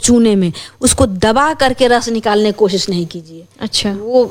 चूने में उसको दबा करके रस निकालने की कोशिश नहीं कीजिए। अच्छा। वो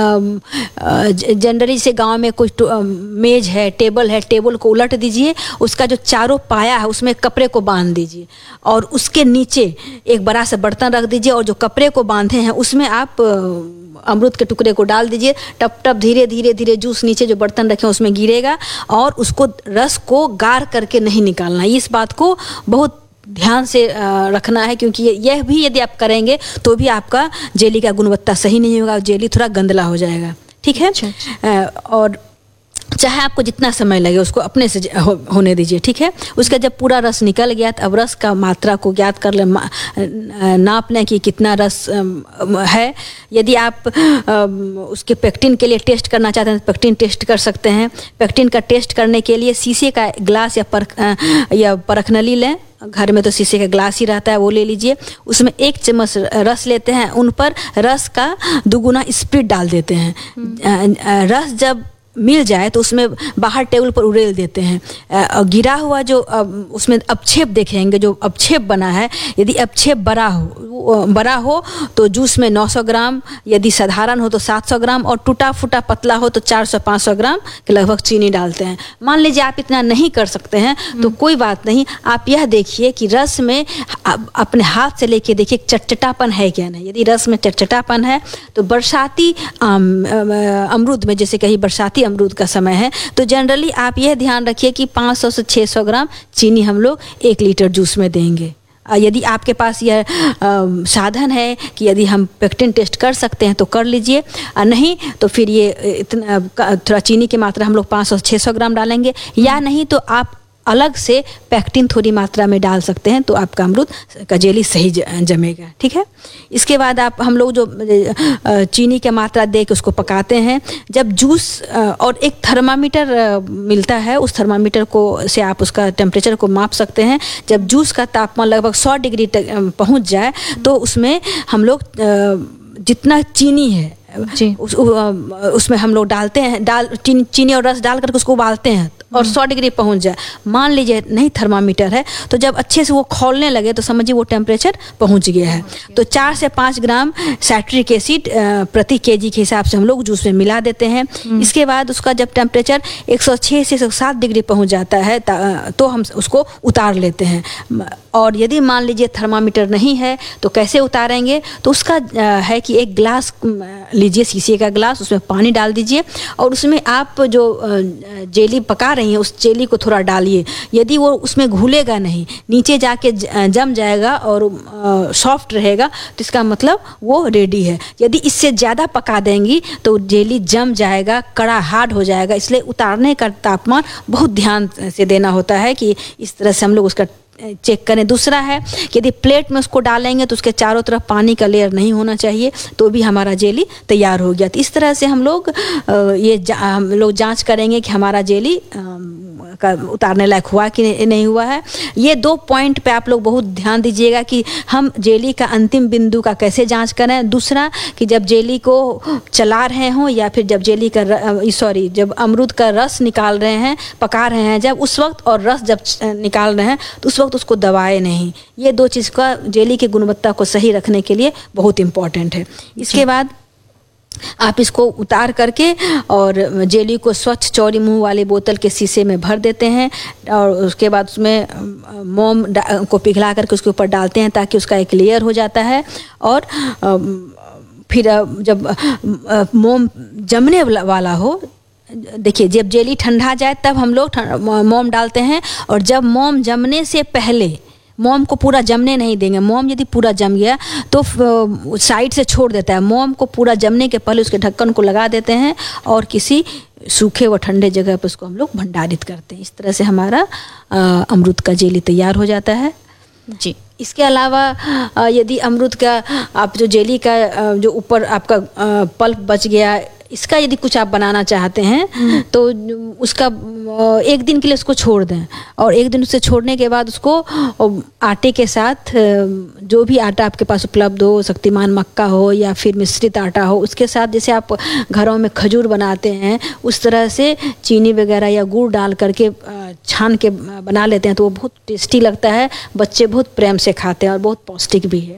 जनरली से गांव में कोई मेज है, टेबल को उलट दीजिए, उसका जो चारों पाया है उसमें कपड़े को बांध दीजिए और उसके नीचे एक बड़ा सा बर्तन रख दीजिए और जो कपड़े को बांधे हैं उसमें आप अमरूद के टुकड़े को डाल दीजिए। टप टप धीरे धीरे धीरे जूस नीचे जो बर्तन रखे उसमें गिरेगा और उसको रस को गार करके नहीं निकालना। इस बात को बहुत ध्यान से रखना है, क्योंकि यह भी यदि आप करेंगे तो भी आपका जेली का गुणवत्ता सही नहीं होगा, जेली थोड़ा गंदला हो जाएगा। ठीक है। अच्छा। और चाहे आपको जितना समय लगे उसको अपने से होने दीजिए। ठीक है। उसका जब पूरा रस निकल गया तो अब रस का मात्रा को ज्ञात कर लें, नाप लें कि कितना रस है। यदि आप उसके पेक्टिन के लिए टेस्ट करना चाहते हैं तो पेक्टिन टेस्ट कर सकते हैं। पेक्टिन का टेस्ट करने के लिए शीशे का ग्लास या परखनली लें। घर में तो शीशे का ग्लास ही रहता है, वो ले लीजिए। उसमें 1 चम्मच रस लेते हैं, उन पर रस का 2 गुना स्प्रिट डाल देते हैं। रस जब मिल जाए तो उसमें बाहर टेबल पर उड़ेल देते हैं। गिरा हुआ जो उसमें अपक्षेप देखेंगे, जो अपक्षेप बना है, यदि अपक्षेप बड़ा हो तो जूस में 900 ग्राम, यदि साधारण हो तो 700 ग्राम और टूटा फूटा पतला हो तो 400-500 ग्राम के लगभग चीनी डालते हैं। मान लीजिए आप इतना नहीं कर सकते हैं तो कोई बात नहीं, आप यह देखिए कि रस में अपने हाथ से लेके देखिए चटचटापन है क्या नहीं। यदि रस में चटचटापन है तो बरसाती अमरूद में, जैसे कहीं बरसाती अमरूद का समय है, तो जनरली आप यह ध्यान रखिए कि 500 से 600 ग्राम चीनी हम लोग 1 लीटर जूस में देंगे। यदि आपके पास यह साधन है कि यदि हम पेक्टिन टेस्ट कर सकते हैं तो कर लीजिए, नहीं तो फिर ये इतना थोड़ा चीनी की मात्रा हम लोग 500 से 600 ग्राम डालेंगे, या नहीं तो आप अलग से पेक्टिन थोड़ी मात्रा में डाल सकते हैं तो आपका अमरूद का जेली सही जमेगा। ठीक है। इसके बाद हम लोग जो चीनी की मात्रा दे के उसको पकाते हैं। जब जूस और एक थर्मामीटर मिलता है, उस थर्मामीटर को से आप उसका टेम्परेचर को माप सकते हैं। जब जूस का तापमान लगभग 100 डिग्री तक पहुंच जाए तो उसमें हम लोग जितना चीनी है जी उसमें हम लोग डालते हैं, चीनी और रस डाल करके उसको उबालते हैं और 100 डिग्री पहुंच जाए। मान लीजिए नहीं थर्मामीटर है तो जब अच्छे से वो खौलने लगे तो समझिए वो टेम्परेचर पहुंच गया है। तो 4 से 5 ग्राम साइट्रिक एसिड प्रति केजी के हिसाब से हम लोग जूस में मिला देते हैं। इसके बाद उसका जब टेम्परेचर 106 से 107 डिग्री पहुंच जाता है तो हम उसको उतार लेते हैं। और यदि मान लीजिए थर्मामीटर नहीं है तो कैसे उतारेंगे, तो उसका है कि एक गिलास लीजिए, शीशे का गिलास, उसमें पानी डाल दीजिए और उसमें आप जो जेली पका रही हैं उस जेली को थोड़ा डालिए। यदि वो उसमें घुलेगा नहीं, नीचे जाके जम जाएगा और सॉफ्ट रहेगा तो इसका मतलब वो रेडी है। यदि इससे ज़्यादा पका देंगी तो जेली जम जाएगा, कड़ा हार्ड हो जाएगा। इसलिए उतारने का तापमान बहुत ध्यान से देना होता है कि इस तरह से हम लोग उसका चेक करें। दूसरा है कि यदि प्लेट में उसको डालेंगे तो उसके चारों तरफ पानी का लेयर नहीं होना चाहिए, तो भी हमारा जेली तैयार हो गया। तो इस तरह से हम लोग हम लोग जांच करेंगे कि हमारा जेली का उतारने लायक हुआ कि नहीं हुआ है। ये 2 पॉइंट पे आप लोग बहुत ध्यान दीजिएगा कि हम जेली का अंतिम बिंदु का कैसे जांच करें। दूसरा कि जब जेली को चला रहे हों या फिर जब जब अमरूद का रस निकाल रहे हैं, पका रहे हैं, जब उस वक्त और रस जब निकाल रहे हैं तो उस वक्त उसको दबाए नहीं। ये 2 चीज़ का जेली की गुणवत्ता को सही रखने के लिए बहुत इम्पॉर्टेंट है। इसके बाद आप इसको उतार करके और जेली को स्वच्छ चौड़ी मुंह वाली बोतल के शीशे में भर देते हैं और उसके बाद उसमें मोम को पिघला करके उसके ऊपर डालते हैं ताकि उसका एक लेयर हो जाता है। और फिर जब मोम जमने वाला हो, देखिए जब जेली ठंडा जाए तब हम लोग मोम डालते हैं, और जब मोम जमने से पहले, मोम को पूरा जमने नहीं देंगे। मोम यदि पूरा जम गया तो साइड से छोड़ देता है। मोम को पूरा जमने के पहले उसके ढक्कन को लगा देते हैं और किसी सूखे व ठंडे जगह पर उसको हम लोग भंडारित करते हैं। इस तरह से हमारा अमरूद का जेली तैयार हो जाता है जी। इसके अलावा यदि अमरूद का आप जो जेली का जो ऊपर आपका पल्प बच गया, इसका यदि कुछ आप बनाना चाहते हैं तो उसका 1 दिन के लिए उसको छोड़ दें, और 1 दिन उसे छोड़ने के बाद उसको आटे के साथ, जो भी आटा आपके पास उपलब्ध हो, शक्तिमान मक्का हो या फिर मिश्रित आटा हो, उसके साथ जैसे आप घरों में खजूर बनाते हैं उस तरह से चीनी वगैरह या गुड़ डाल करके छान के बना लेते हैं तो वो बहुत टेस्टी लगता है। बच्चे बहुत प्रेम से खाते हैं और बहुत पौष्टिक भी है।